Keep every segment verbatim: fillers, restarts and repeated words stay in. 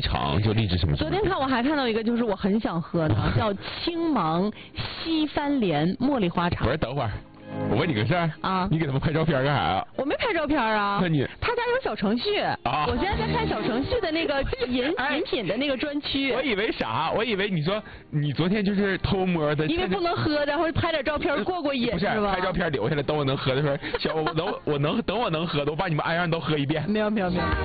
场就荔枝什么什么。 昨天看我还看到一个，就是我很想喝的，叫青芒西番莲茉莉花茶。 不是，等会儿。我问你个事儿啊， 你给他们拍照片干啥呀？ 我没拍照片啊。 那你他家有小程序啊？我现在在看小程序的那个饮饮品的那个专区。 我以为啥？我以为你说你昨天就是偷摸的， 因为不能喝，然后拍点照片过过瘾不是是吧？ 拍照片留下来，等我能喝的时候，小我能我能等我能喝的，我把你们安样都喝一遍。 没有没有没有。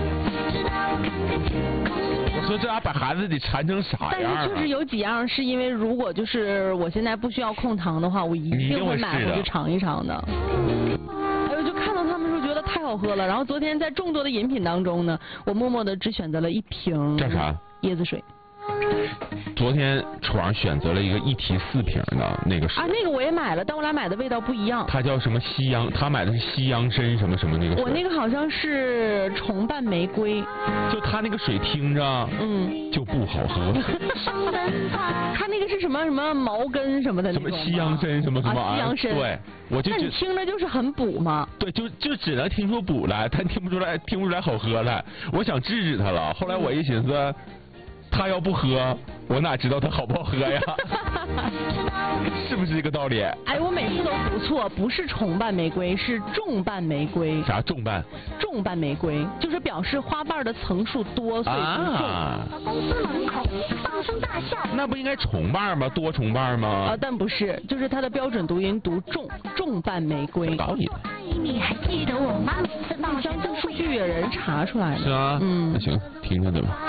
我说这俩把孩子得馋成啥样啊？ 但是就是有几样是因为如果就是我现在不需要控糖的话，我一定会买回去尝一尝的。哎呦，就看到他们说觉得太好喝了，然后昨天在众多的饮品当中呢，我默默的只选择了一瓶。 叫啥？ 椰子水。 昨天床上选择了一个一提四瓶的那个水啊，那个我也买了，但我俩买的味道不一样。 它叫什么西洋？他买的是西洋参什么什么那个水。 我那个好像是重瓣玫瑰。 就它那个水听着， 嗯， 就不好喝。 它那个是什么什么毛根什么的那种。 什么西洋参什么什么啊？西洋参。 对，我就。 那你听着就是很补嘛。 对，就就只能听出补来，但听不出来，听不出来好喝来。我想制止他了，后来我一寻思。他要不喝，我哪知道他好不好喝呀？是不是这个道理？ 哎，我每次都读错，不是重瓣玫瑰，是重瓣玫瑰。 啥重瓣？ 重瓣玫瑰就是表示花瓣的层数多，所以读重。 啊！公司门口放声大笑。那不应该重瓣吗？多重瓣吗？ 啊，但不是，就是它的标准读音读重，重瓣玫瑰。 道理了。 你还记得我吗？那相信数据有人查出来了。 是啊。 嗯。 那行，听听对吧？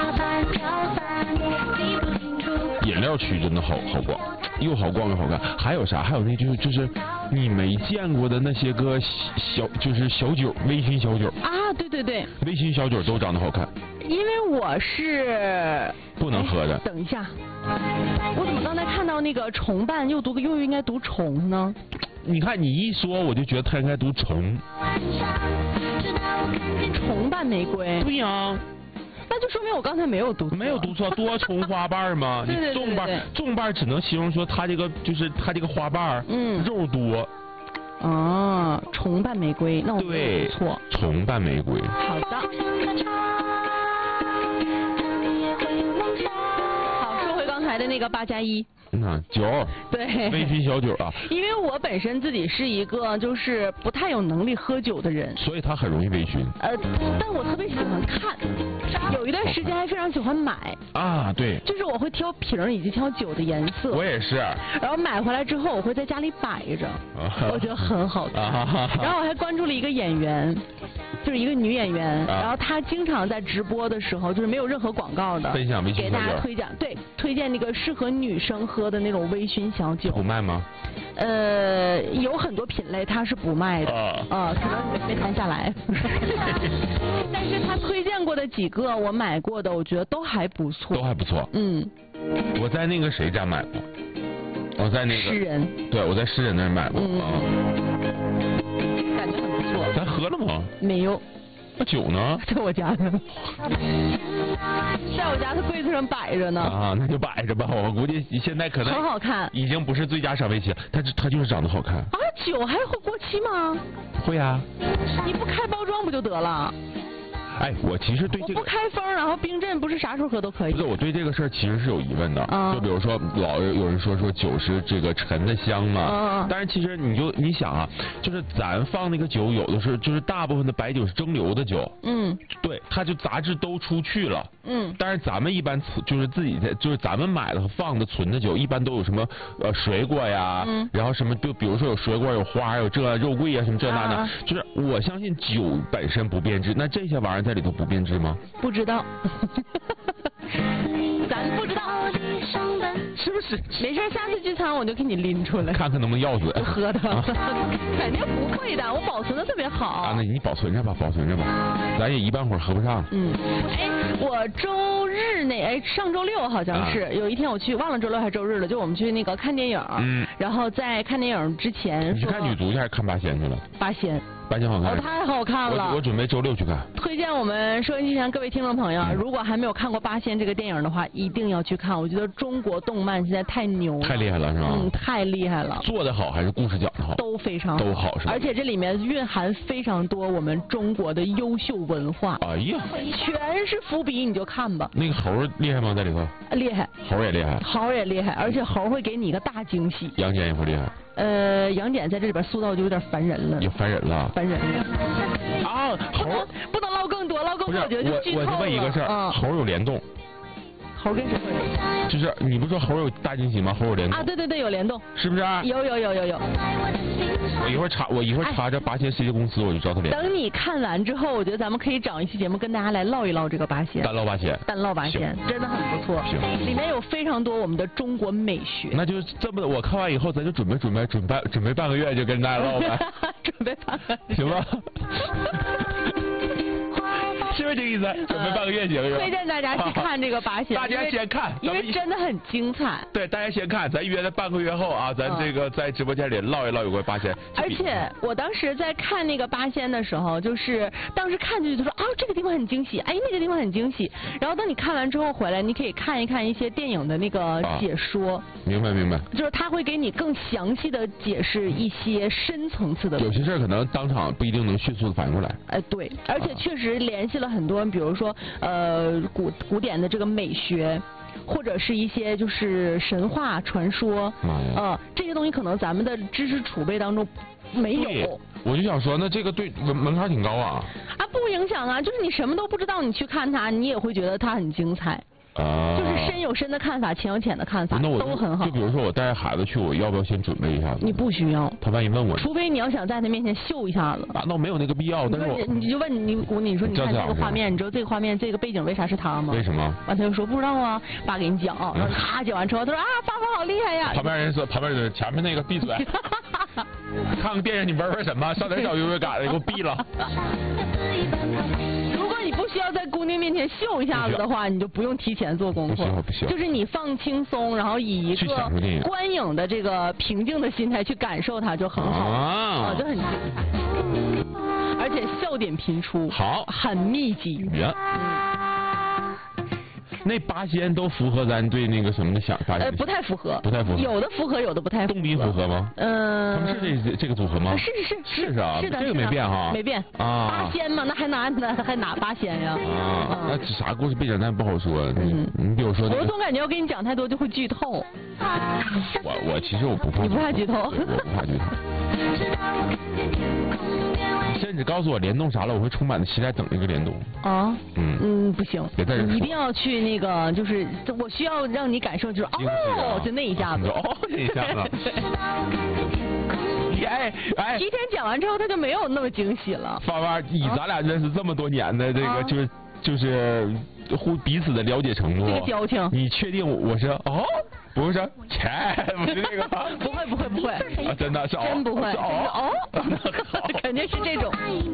饮料区真的好好逛，又好逛又好看。还有啥？还有那就是就是你没见过的那些个小就是小酒，微醺小酒啊，对对对， 微醺小酒都长得好看。 因为我是不能喝的。 等一下，我怎么刚才看到那个重瓣又读又应该读重呢？ 你看你一说，我就觉得它应该读重。 重瓣玫瑰。 对呀、啊。 那就说明我刚才没有读错， 没有读错，多重花瓣吗？ 对对对对对， 你重瓣重瓣只能形容说它这个就是它这个花瓣， 嗯， 肉多。 啊，重瓣玫瑰，那我没有读错。 重瓣玫瑰。 好的。好，说回刚才的那个八加一。 嗯，酒。 对。 微醺小酒啊。 因为我本身自己是一个就是不太有能力喝酒的人， 所以他很容易微醺。 呃，但我特别喜欢看，有一段时间还非常喜欢买。 啊，对。 就是我会挑瓶以及挑酒的颜色。 我也是。 然后买回来之后，我会在家里摆着，我觉得很好看。然后我还关注了一个演员。就是一个女演员，啊、然后她经常在直播的时候，就是没有任何广告的， 分享微醺给大家推荐，对，推荐那个适合女生喝的那种微醺小酒。 不卖吗？ 呃，有很多品类它是不卖的，啊、呃，可能没没谈下来。但是她推荐过的几个我买过的，我觉得都还不错， 都还不错。 嗯， 我在那个谁家买过，我在那个诗人， 对，我在诗人那儿买过， 嗯、 啊。 感觉很不错。 咱喝了吗？ 没有。 那酒呢？ 在我家呢。在我家的柜子上摆着呢。 啊，那就摆着吧。我估计现在可能很好看， 已经不是最佳赏味期了。它它就是长得好看。 啊，酒还会过期吗？ 会啊。 你不开包装不就得了？ 哎，我其实对这个我不开封，然后冰镇，不是啥时候喝都可以。 不是，我对这个事儿其实是有疑问的。 啊、 就比如说，老有人说说酒是这个陈的香嘛。 啊、 但是其实你就你想啊，就是咱放那个酒，有的是就是大部分的白酒是蒸馏的酒。 嗯。 对，它就杂质都出去了。 嗯。 但是咱们一般就是自己的，就是咱们买的和放的存的酒，一般都有什么呃水果呀， 嗯、 然后什么就比如说有水果、有花、有这肉桂呀什么这那的， 啊、 就是我相信酒本身不变质，那这些玩意儿在里头不变质吗？ 不知道。咱不知道。 是不是？ 没事，下次聚餐我就给你拎出来， 看看能不能要死。 喝的，啊、肯定不会的，我保存的特别好。 啊，那你保存着吧，保存着吧，咱也一半会儿喝不上。 嗯，哎，我周日那哎上周六好像是、啊、有一天我去，忘了周六还是周日了，就我们去那个看电影，嗯，然后在看电影之前， 你去看女足去还是看八仙去了？ 八仙。 八仙好看， 哦，太好看了。 我我准备周六去看。 推荐我们收音机前各位听众朋友，嗯、如果还没有看过《八仙》这个电影的话，一定要去看。我觉得中国动漫现在太牛了， 太厉害了，是吧？ 嗯，太厉害了。 做得好还是故事讲得好？ 都非常好， 都好是吧？ 而且这里面蕴含非常多我们中国的优秀文化。 哎呀， 全是伏笔，你就看吧。 那个猴厉害吗？在里头？ 厉害。猴也厉害。 猴也厉害，而且猴会给你一个大惊喜。 杨戬也不厉害。 呃，杨戬在这里边塑造就有点烦人了。 有烦人了。 烦人了。 啊，猴不能唠更多，唠更多我觉得就剧透了。 我我问一个事儿，嗯、猴有联动。 猴跟什么联动？ 就是你不说猴有大惊喜吗？猴有联动啊，对对对，有联动， 是不是？ 有有有有有。 我一会儿查，我一会儿查这八仙世界公司，我就知道它联动。 等你看完之后，我觉得咱们可以找一期节目跟大家来唠一唠这个八仙。 单唠八仙。 单唠八仙，真的很不错。 行。 里面有非常多我们的中国美学。 那就这么，我看完以后，咱就准备准备准备准备半个月就跟大家唠呗。 准备半个月。 行吧。是不是这个意思？准备半个月行是吧？ 推荐大家去看这个八仙， 大家先看， 因为真的很精彩。 对，大家先看，咱约在半个月后啊，咱这个在直播间里唠一唠有关八仙。 而且我当时在看那个八仙的时候，就是当时看进去就说啊这个地方很惊喜，哎那个地方很惊喜。然后等你看完之后回来，你可以看一看一些电影的那个解说。啊、 明白明白。 就是他会给你更详细的解释一些深层次的。 有些事儿可能当场不一定能迅速的反应过来。 哎对，而且确实联系了很多，比如说呃古古典的这个美学，或者是一些就是神话传说，呃这些东西可能咱们的知识储备当中没有。 我就想说，那这个对门门槛挺高啊。 啊，不影响啊，就是你什么都不知道，你去看它，你也会觉得它很精彩。 啊， 就是深有深的看法，浅有浅的看法，都很好。 就比如说我带孩子去，我要不要先准备一下子？ 你不需要。 他万一问我， 除非你要想在他面前秀一下子。 啊，那我没有那个必要。但是我你就问你，我你说你看这个画面，你知道这个画面这个背景为啥是他吗？ 为什么？ 完他就说不知道啊，爸给你讲，然后他讲完之后，他说啊，爸爸好厉害呀。 旁边人说，旁边人前面那个闭嘴。看个电影你玩玩什么？上点小优越感的，给我闭了。 如果你不需要在姑娘面前秀一下子的话，你就不用提前做功课。 不需要不需要。 就是你放轻松，然后以一个观影的这个平静的心态去感受它，就很好啊，就很精彩，而且笑点频出， 好， 很密集。 那八仙都符合咱对那个什么的想法？ 呃，不太符合， 不太符合， 有的符合，有的不太符合。 动力符合吗？ 嗯， 他们是这这个组合吗？ 是是是是是啊， 是的， 这个没变哈， 没变啊。八仙嘛，那还哪那还哪八仙呀？ 啊，那啥故事背景咱不好说。嗯，你比如说， 我总感觉要跟你讲太多就会剧透。 我我其实我不怕， 你不怕剧透？ 我不怕剧透。甚至告诉我联动啥了，我会充满的期待等那个联动。啊，嗯嗯，不行， 别在这， 一定要去那个，就是我需要让你感受，就是哦，就那一下子， 哦，那一下子。哎哎， 提前讲完之后，他就没有那么惊喜了。 芳芳，以咱俩认识这么多年的这个，就是就是互彼此的了解程度， 这个交情， 你确定我是哦？不是，切，不是那个， 不会不会不会， 啊，真的是哦， 真不会， 哦， 肯定是这种。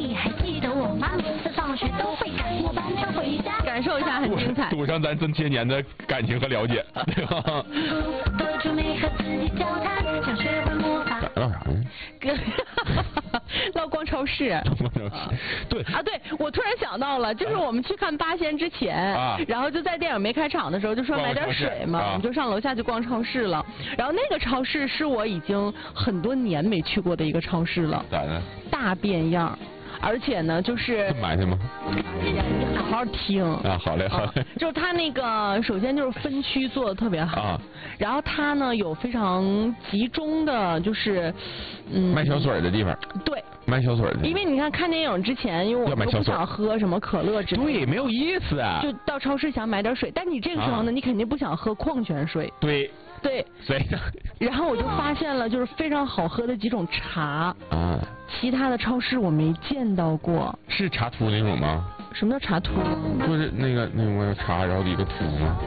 感受一下很精彩， 赌上咱这些年的感情和了解，对吧？唠啥呢？ 唠逛超市。 对啊，对，我突然想到了，就是我们去看八仙之前， 啊、 然后就在电影没开场的时候就说买点水嘛，啊、我们就上楼下去逛超市了。然后那个超市是我已经很多年没去过的一个超市了。 咋的？ 大变样。而且呢，就是买去吗？ 哎呀，你好好听啊！好嘞，好嘞。 啊、就是他那个，首先就是分区做的特别好，啊、然后他呢有非常集中的，就是嗯， 卖小水的地方。 对， 卖小水的。 因为你看看电影之前，因为我们不想喝什么可乐之类的， 对，没有意思啊。 就到超市想买点水，但你这个时候呢，啊、你肯定不想喝矿泉水。 对。 对， 所以然后我就发现了，就是非常好喝的几种茶啊，其他的超市我没见到过。 是茶秃那种吗？ 什么叫茶秃？ 就是那个那种茶，然后一个秃吗？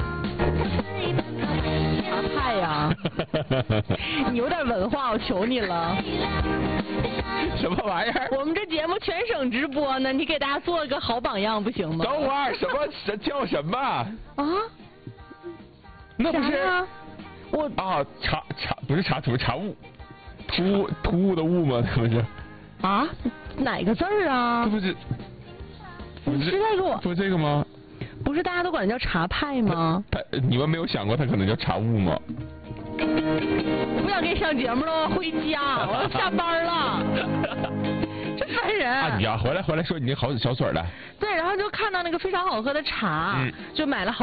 茶派呀！你有点文化，我求你了。 什么玩意儿？ 我们这节目全省直播呢，你给大家做个好榜样不行吗？ 等会儿，什么什叫什么？啊？那不是我啊，茶茶不是茶秃，茶雾，突突兀的雾吗？那不是？ 啊？ 哪个字儿啊？ 不是， 你是在给我？ 不是这个吗？ 不是大家都管它叫茶派吗？ 他，你们没有想过他可能叫茶雾吗？ 我不想跟你上节目了，我回家，我要下班了。真烦人！ 啊，你呀，回来回来说你那好小嘴来。 对，然后就看到那个非常好喝的茶，嗯、就买了好。